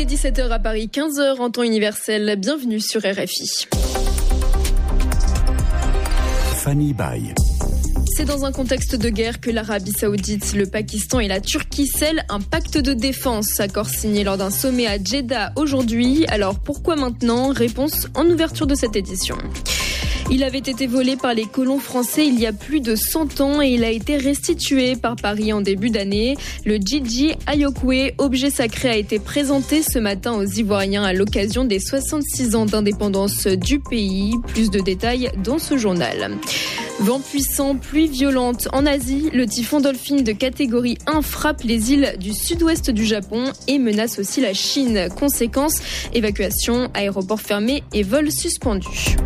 est 17h à Paris, 15h en temps universel. Bienvenue sur RFI. Fanny Baye. C'est dans un contexte de guerre que l'Arabie Saoudite, le Pakistan et la Turquie scellent un pacte de défense, accord signé lors d'un sommet à Jeddah aujourd'hui. Alors pourquoi maintenant ? Réponse en ouverture de cette édition. Il avait été volé par les colons français il y a plus de 100 ans et il a été restitué par Paris en début d'année. Le Djidji Ayokwe, objet sacré, a été présenté ce matin aux Ivoiriens à l'occasion des 66 ans d'indépendance du pays. Plus de détails dans ce journal. Vent puissant, pluie violente. En Asie, le typhon Dolphin de catégorie 1 frappe les îles du sud-ouest du Japon et menace aussi la Chine. Conséquence, évacuation, aéroports fermés et vols suspendus.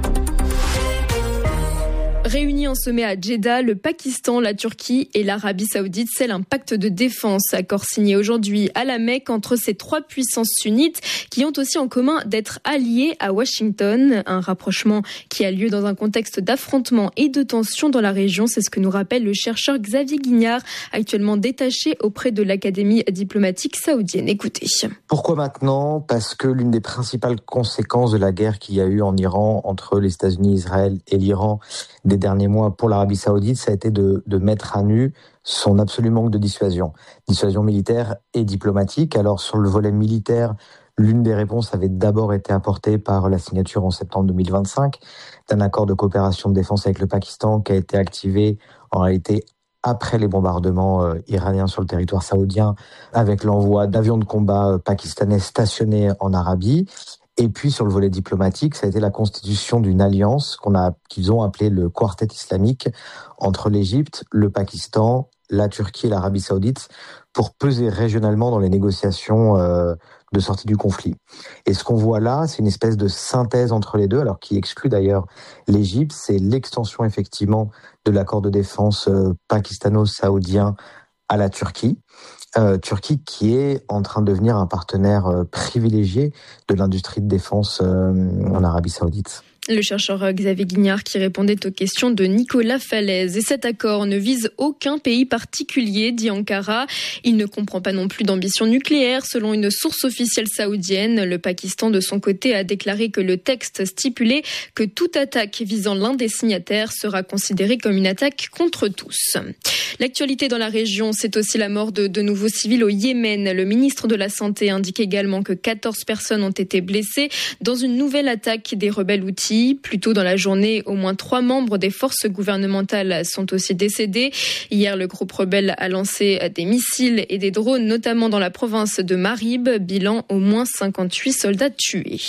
Réunis en sommet à Jeddah, le Pakistan, la Turquie et l'Arabie Saoudite scellent un pacte de défense. Accord signé aujourd'hui à la Mecque entre ces trois puissances sunnites qui ont aussi en commun d'être alliées à Washington. Un rapprochement qui a lieu dans un contexte d'affrontements et de tensions dans la région. C'est ce que nous rappelle le chercheur Xavier Guignard, actuellement détaché auprès de l'Académie diplomatique saoudienne. Écoutez. Pourquoi maintenant ? Parce que l'une des principales conséquences de la guerre qu'il y a eu en Iran entre les États-Unis, Israël et l'Iran des derniers mois pour l'Arabie Saoudite, ça a été de mettre à nu son absolu manque de dissuasion militaire et diplomatique. Alors sur le volet militaire, l'une des réponses avait d'abord été apportée par la signature en septembre 2025 d'un accord de coopération de défense avec le Pakistan qui a été activé en réalité après les bombardements iraniens sur le territoire saoudien avec l'envoi d'avions de combat pakistanais stationnés en Arabie. Et puis sur le volet diplomatique, ça a été la constitution d'une alliance qu'ils ont appelée le Quartet islamique entre l'Égypte, le Pakistan, la Turquie et l'Arabie Saoudite pour peser régionalement dans les négociations de sortie du conflit. Et ce qu'on voit là, c'est une espèce de synthèse entre les deux, alors qui exclut d'ailleurs l'Égypte, c'est l'extension effectivement de l'accord de défense pakistano-saoudien à la Turquie. Turquie qui est en train de devenir un partenaire privilégié de l'industrie de défense en Arabie Saoudite. Le chercheur Xavier Guignard qui répondait aux questions de Nicolas Falaise. Et cet accord ne vise aucun pays particulier, dit Ankara. Il ne comprend pas non plus d'ambition nucléaire. Selon une source officielle saoudienne, le Pakistan, de son côté, a déclaré que le texte stipulait que toute attaque visant l'un des signataires sera considérée comme une attaque contre tous. L'actualité dans la région, c'est aussi la mort de nouveaux civils au Yémen. Le ministre de la Santé indique également que 14 personnes ont été blessées dans une nouvelle attaque des rebelles houthis. Plus tôt dans la journée, au moins 3 membres des forces gouvernementales sont aussi décédés. Hier, le groupe rebelle a lancé des missiles et des drones, notamment dans la province de Marib. Bilan, au moins 58 soldats tués.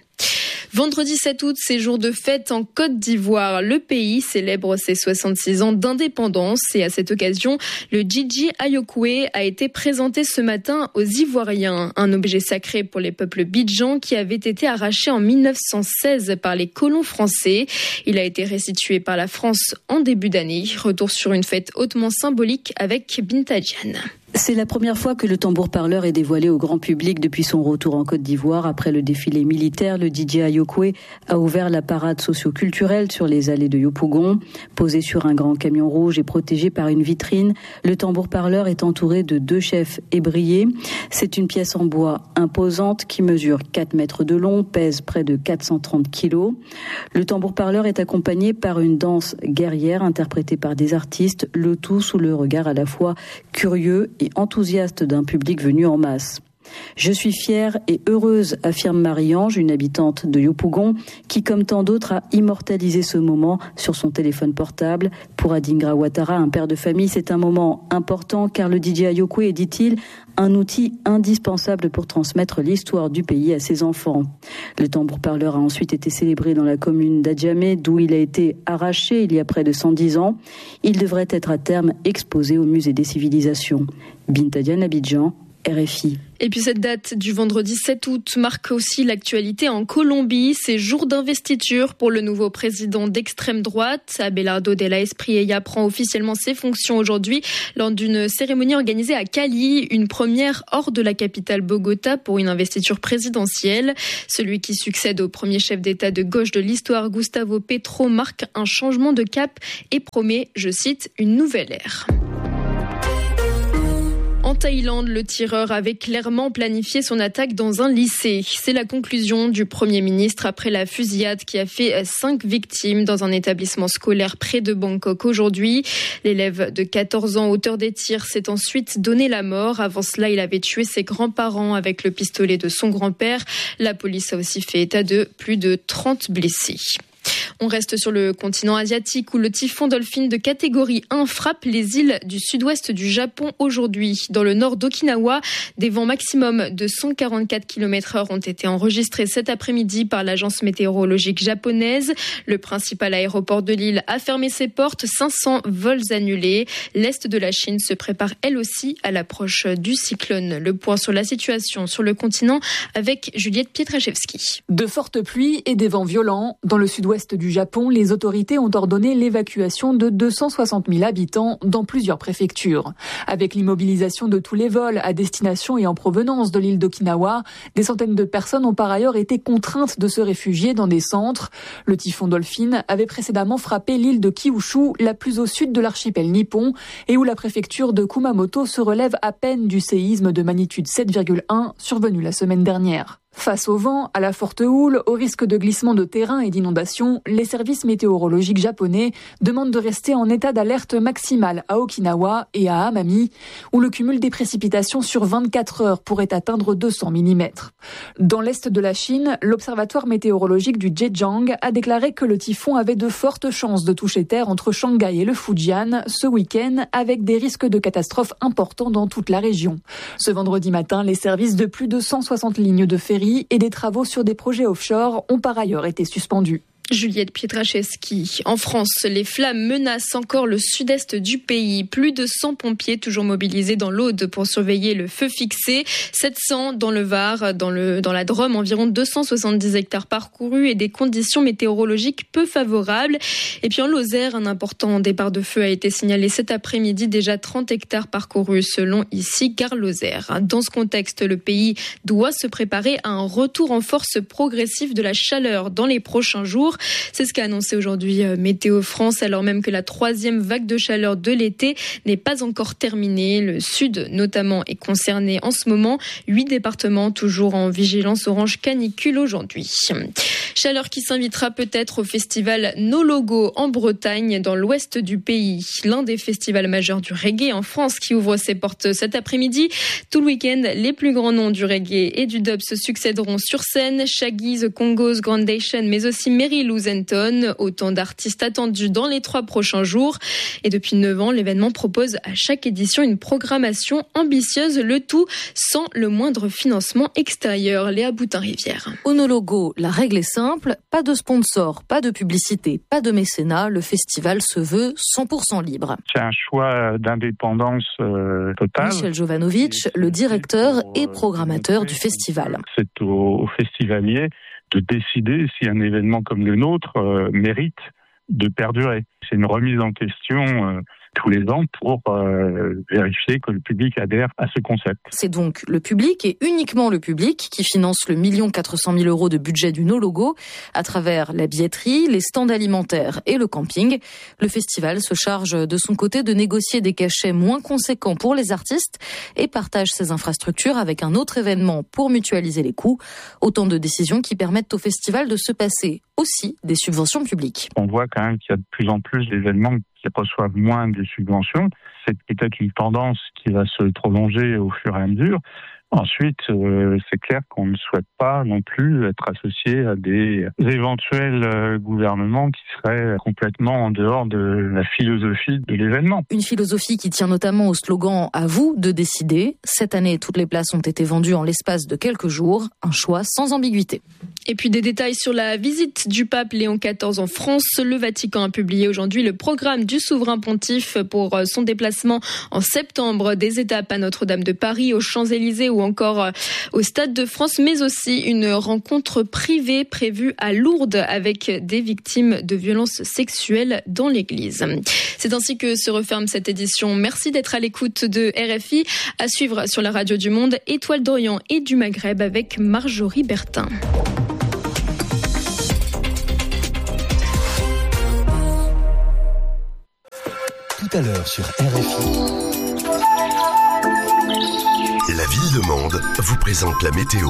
Vendredi 7 août, c'est jour de fête en Côte d'Ivoire. Le pays célèbre ses 66 ans d'indépendance et à cette occasion, le Djidji Ayokwe a été présenté ce matin aux Ivoiriens. Un objet sacré pour les peuples bidjans qui avait été arraché en 1916 par les colons français. Il a été restitué par la France en début d'année. Retour sur une fête hautement symbolique avec Binta Diane. C'est la première fois que le tambour-parleur est dévoilé au grand public depuis son retour en Côte d'Ivoire. Après le défilé militaire, le Djidji Ayokwe a ouvert la parade socio-culturelle sur les allées de Yopougon. Posé sur un grand camion rouge et protégé par une vitrine, le tambour-parleur est entouré de 2 chefs ébriés. C'est une pièce en bois imposante qui mesure 4 mètres de long, pèse près de 430 kilos. Le tambour-parleur est accompagné par une danse guerrière interprétée par des artistes, le tout sous le regard à la fois curieux et enthousiaste d'un public venu en masse. Je suis fière et heureuse, affirme Marie-Ange, une habitante de Yopougon, qui, comme tant d'autres, a immortalisé ce moment sur son téléphone portable. Pour Adingra Ouattara, un père de famille, c'est un moment important car le Djidji Ayokwe est, dit-il, un outil indispensable pour transmettre l'histoire du pays à ses enfants. Le tambour-parleur a ensuite été célébré dans la commune d'Adjamé, d'où il a été arraché il y a près de 110 ans. Il devrait être à terme exposé au musée des civilisations. Binta Diane, Abidjan, RFI. Et puis cette date du vendredi 7 août marque aussi l'actualité en Colombie. C'est jour d'investiture pour le nouveau président d'extrême droite. Abelardo de la Espriella prend officiellement ses fonctions aujourd'hui lors d'une cérémonie organisée à Cali, une première hors de la capitale Bogota pour une investiture présidentielle. Celui qui succède au premier chef d'État de gauche de l'histoire, Gustavo Petro, marque un changement de cap et promet, je cite, une nouvelle ère. En Thaïlande, le tireur avait clairement planifié son attaque dans un lycée. C'est la conclusion du Premier ministre après la fusillade qui a fait 5 victimes dans un établissement scolaire près de Bangkok aujourd'hui. L'élève de 14 ans, auteur des tirs, s'est ensuite donné la mort. Avant cela, il avait tué ses grands-parents avec le pistolet de son grand-père. La police a aussi fait état de plus de 30 blessés. On reste sur le continent asiatique où le typhon Dolphin de catégorie 1 frappe les îles du sud-ouest du Japon aujourd'hui. Dans le nord d'Okinawa, des vents maximum de 144 km/h ont été enregistrés cet après-midi par l'agence météorologique japonaise. Le principal aéroport de l'île a fermé ses portes, 500 vols annulés. L'est de la Chine se prépare elle aussi à l'approche du cyclone. Le point sur la situation sur le continent avec Juliette Pietraszewski. De fortes pluies et des vents violents. Dans le sud-ouest du Japon, les autorités ont ordonné l'évacuation de 260 000 habitants dans plusieurs préfectures. Avec l'immobilisation de tous les vols à destination et en provenance de l'île d'Okinawa, des centaines de personnes ont par ailleurs été contraintes de se réfugier dans des centres. Le typhon Dolphin avait précédemment frappé l'île de Kyushu, la plus au sud de l'archipel nippon, et où la préfecture de Kumamoto se relève à peine du séisme de magnitude 7,1 survenu la semaine dernière. Face au vent, à la forte houle, au risque de glissement de terrain et d'inondation, les services météorologiques japonais demandent de rester en état d'alerte maximale à Okinawa et à Amami, où le cumul des précipitations sur 24 heures pourrait atteindre 200 mm. Dans l'est de la Chine, l'observatoire météorologique du Zhejiang a déclaré que le typhon avait de fortes chances de toucher terre entre Shanghai et le Fujian ce week-end, avec des risques de catastrophes importants dans toute la région. Ce vendredi matin, les services de plus de 160 lignes de ferry et des travaux sur des projets offshore ont par ailleurs été suspendus. Juliette Pietraszewski. En France, les flammes menacent encore le sud-est du pays. Plus de 100 pompiers toujours mobilisés dans l'Aude pour surveiller le feu fixé. 700 dans le Var, dans la Drôme, environ 270 hectares parcourus et des conditions météorologiques peu favorables. Et puis en Lozère, un important départ de feu a été signalé cet après-midi. Déjà 30 hectares parcourus selon ici Gare Lozère. Dans ce contexte, le pays doit se préparer à un retour en force progressif de la chaleur dans les prochains jours. C'est ce qu'a annoncé aujourd'hui Météo France, alors même que la 3e vague de chaleur de l'été n'est pas encore terminée. Le sud, notamment, est concerné en ce moment. 8 départements toujours en vigilance orange canicule aujourd'hui. Chaleur qui s'invitera peut-être au festival No Logo en Bretagne, dans l'ouest du pays. L'un des festivals majeurs du reggae en France qui ouvre ses portes cet après-midi. Tout le week-end, les plus grands noms du reggae et du dub se succéderont sur scène. Shaggy, The Congos, Grandation, mais aussi Mary Lou Zenton. Autant d'artistes attendus dans les 3 prochains jours. Et depuis 9 ans, l'événement propose à chaque édition une programmation ambitieuse, le tout sans le moindre financement extérieur. Léa Boutin-Rivière. Au No Logo, la règle est simple, pas de sponsor, pas de publicité, pas de mécénat, le festival se veut 100% libre. C'est un choix d'indépendance totale. Michel Jovanovic, le directeur et programmateur du festival. C'est aux festivaliers de décider si un événement comme le nôtre mérite de perdurer. C'est une remise en question tous les ans pour vérifier que le public adhère à ce concept. C'est donc le public et uniquement le public qui finance le 1 400 000 € de budget du No Logo à travers la billetterie, les stands alimentaires et le camping. Le festival se charge de son côté de négocier des cachets moins conséquents pour les artistes et partage ses infrastructures avec un autre événement pour mutualiser les coûts. Autant de décisions qui permettent au festival de se passer aussi des subventions publiques. On voit quand même qu'il y a de plus en plus d'événements qui reçoivent moins de subventions. C'est peut-être une tendance qui va se prolonger au fur et à mesure. Ensuite, c'est clair qu'on ne souhaite pas non plus être associé à des éventuels gouvernements qui seraient complètement en dehors de la philosophie de l'événement. Une philosophie qui tient notamment au slogan « À vous de décider ». Cette année, toutes les places ont été vendues en l'espace de quelques jours. Un choix sans ambiguïté. Et puis des détails sur la visite du pape Léon XIV en France. Le Vatican a publié aujourd'hui le programme du souverain pontife pour son déplacement en septembre. Des étapes à Notre-Dame de Paris, aux Champs-Élysées ou encore au Stade de France, mais aussi une rencontre privée prévue à Lourdes avec des victimes de violences sexuelles dans l'église. C'est ainsi que se referme cette édition. Merci d'être à l'écoute de RFI. À suivre sur la radio du Monde, Étoile d'Orient et du Maghreb avec Marjorie Bertin. Tout à l'heure sur RFI. La Ville de Mende vous présente la météo.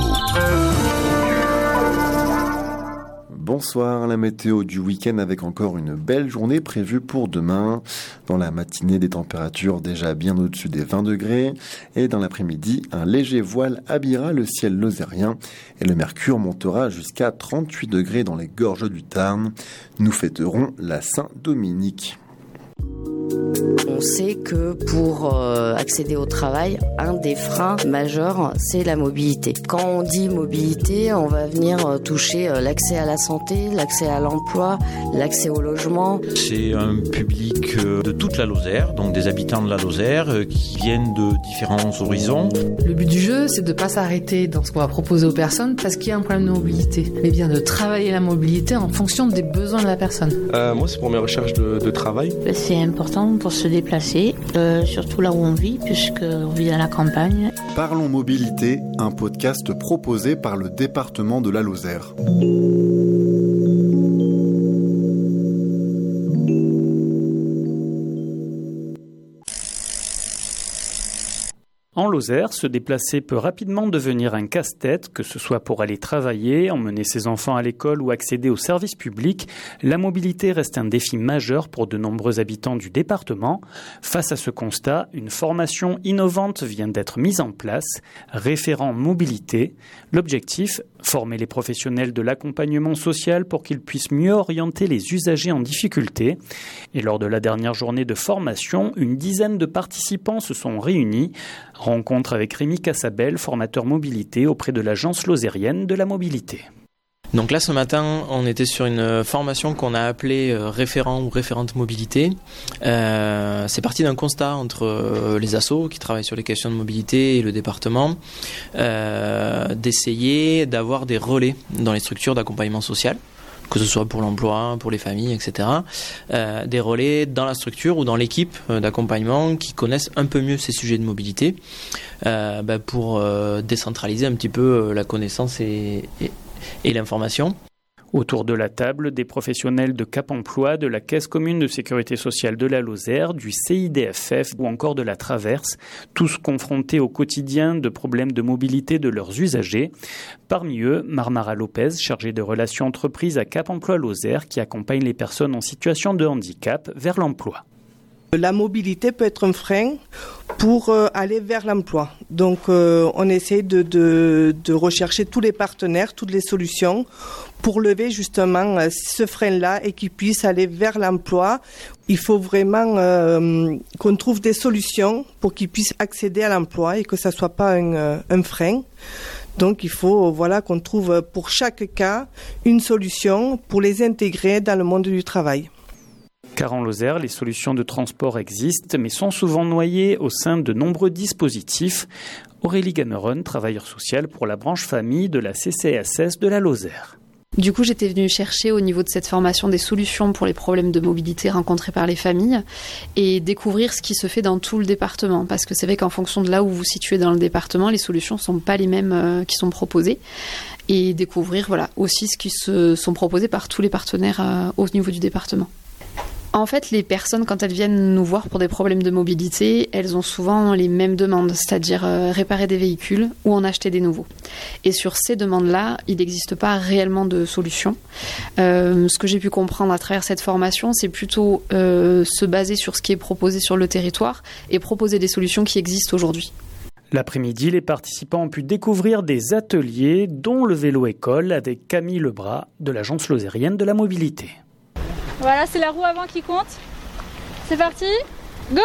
Bonsoir, la météo du week-end avec encore une belle journée prévue pour demain. Dans la matinée, des températures déjà bien au-dessus des 20 degrés. Et dans l'après-midi, un léger voile habillera le ciel lozérien. Et le mercure montera jusqu'à 38 degrés dans les gorges du Tarn. Nous fêterons la Saint-Dominique. On sait que pour accéder au travail, un des freins majeurs, c'est la mobilité. Quand on dit mobilité, on va venir toucher l'accès à la santé, l'accès à l'emploi, l'accès au logement. C'est un public de toute la Lozère, donc des habitants de la Lozère qui viennent de différents horizons. Le but du jeu, c'est de ne pas s'arrêter dans ce qu'on va proposer aux personnes parce qu'il y a un problème de mobilité, mais bien de travailler la mobilité en fonction des besoins de la personne. Moi, c'est pour mes recherches de travail. C'est important pour se déplacer, surtout là où on vit, puisqu'on vit à la campagne. Parlons mobilité, un podcast proposé par le département de la Lozère. En Lozère, se déplacer peut rapidement devenir un casse-tête, que ce soit pour aller travailler, emmener ses enfants à l'école ou accéder aux services publics. La mobilité reste un défi majeur pour de nombreux habitants du département. Face à ce constat, une formation innovante vient d'être mise en place, référent mobilité. L'objectif, former les professionnels de l'accompagnement social pour qu'ils puissent mieux orienter les usagers en difficulté. Et lors de la dernière journée de formation, une dizaine de participants se sont réunis. Rencontre avec Rémi Cassabel, formateur mobilité auprès de l'Agence lozérienne de la mobilité. Donc là, ce matin, on était sur une formation qu'on a appelée référent ou référente mobilité. C'est parti d'un constat entre les assos qui travaillent sur les questions de mobilité et le département, d'essayer d'avoir des relais dans les structures d'accompagnement social, que ce soit pour l'emploi, pour les familles, etc. Des relais dans la structure ou dans l'équipe d'accompagnement qui connaissent un peu mieux ces sujets de mobilité pour décentraliser un petit peu la connaissance et l'information. Autour de la table, des professionnels de Cap Emploi, de la Caisse commune de sécurité sociale de la Lozère, du CIDFF ou encore de la Traverse, tous confrontés au quotidien de problèmes de mobilité de leurs usagers. Parmi eux, Marmara Lopez, chargée de relations entreprises à Cap Emploi Lozère, qui accompagne les personnes en situation de handicap vers l'emploi. La mobilité peut être un frein pour aller vers l'emploi. Donc on essaie de rechercher tous les partenaires, toutes les solutions pour lever justement ce frein-là et qu'ils puissent aller vers l'emploi. Il faut vraiment qu'on trouve des solutions pour qu'ils puissent accéder à l'emploi et que ça ne soit pas un frein. Donc il faut qu'on trouve pour chaque cas une solution pour les intégrer dans le monde du travail. Car en Lozère, les solutions de transport existent, mais sont souvent noyées au sein de nombreux dispositifs. Aurélie Gameron, travailleure sociale pour la branche famille de la CCSS de la Lozère. Du coup, j'étais venue chercher au niveau de cette formation des solutions pour les problèmes de mobilité rencontrés par les familles et découvrir ce qui se fait dans tout le département. Parce que c'est vrai qu'en fonction de là où vous vous situez dans le département, les solutions ne sont pas les mêmes qui sont proposées. Et découvrir aussi ce qui sont proposés par tous les partenaires au niveau du département. En fait, les personnes, quand elles viennent nous voir pour des problèmes de mobilité, elles ont souvent les mêmes demandes, c'est-à-dire réparer des véhicules ou en acheter des nouveaux. Et sur ces demandes-là, il n'existe pas réellement de solution. Ce que j'ai pu comprendre à travers cette formation, c'est plutôt se baser sur ce qui est proposé sur le territoire et proposer des solutions qui existent aujourd'hui. L'après-midi, les participants ont pu découvrir des ateliers, dont le vélo-école avec Camille Lebras de l'Agence lozérienne de la mobilité. Voilà, c'est la roue avant qui compte. C'est parti, go!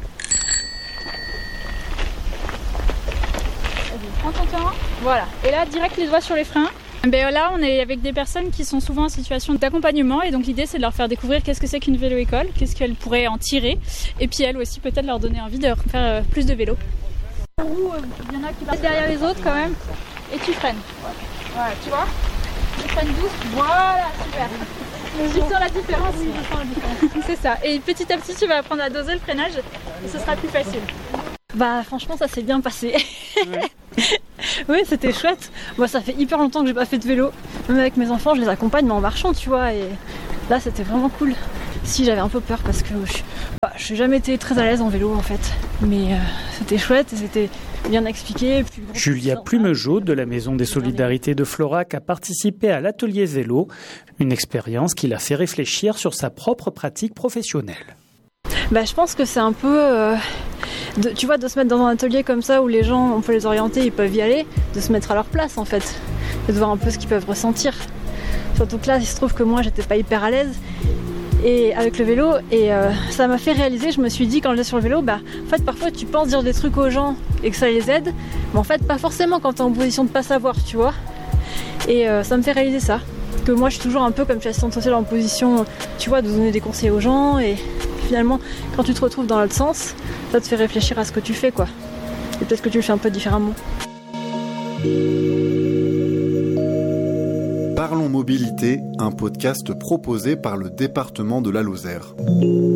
Prends ton temps. Voilà. Et là, direct les doigts sur les freins. Là, on est avec des personnes qui sont souvent en situation d'accompagnement et donc l'idée, c'est de leur faire découvrir qu'est-ce que c'est qu'une vélo-école, qu'est-ce qu'elles pourraient en tirer et puis elles aussi, peut-être leur donner envie de faire plus de vélo. Il y en a qui passent derrière les autres quand même et tu freines. Voilà, tu vois? Tu freines douce. Voilà, super. Tu sens la différence? Oui, je sens la différence. C'est ça. Et petit à petit, tu vas apprendre à doser le freinage et ce sera plus facile. Franchement, ça s'est bien passé. Ouais. Oui, c'était chouette. Moi, ça fait hyper longtemps que j'ai pas fait de vélo. Même avec mes enfants, je les accompagne, mais en marchant, tu vois. Et là, c'était vraiment cool. Si, j'avais un peu peur parce que je n'ai jamais été très à l'aise en vélo, en fait. Mais c'était chouette et c'était bien expliqué. Julia Plumejeau de la Maison des Solidarités de Florac a participé à l'atelier vélo, une expérience qui l'a fait réfléchir sur sa propre pratique professionnelle. Je pense que c'est un peu, de se mettre dans un atelier comme ça où les gens, on peut les orienter, ils peuvent y aller, de se mettre à leur place en fait, et de voir un peu ce qu'ils peuvent ressentir. Surtout que là, il se trouve que moi, j'étais pas hyper à l'aise et avec le vélo, et ça m'a fait réaliser, je me suis dit quand j'étais sur le vélo, en fait parfois tu penses dire des trucs aux gens et que ça les aide, mais en fait pas forcément quand t'es en position de pas savoir, tu vois. Et ça me fait réaliser ça, que moi je suis toujours un peu comme je suis assistante sociale en position, tu vois, de donner des conseils aux gens, et finalement quand tu te retrouves dans l'autre sens, ça te fait réfléchir à ce que tu fais, quoi. Et peut-être que tu le fais un peu différemment. Parlons Mobilité, un podcast proposé par le département de la Lozère.